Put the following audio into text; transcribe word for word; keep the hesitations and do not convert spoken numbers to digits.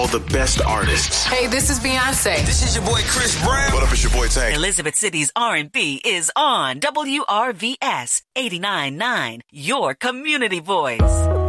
All the best artists. Hey, this is Beyonce. This is your boy Chris Brown. What up, it's your boy Tank. Elizabeth City's R and B is on W R V S eighty-nine point nine, your community voice.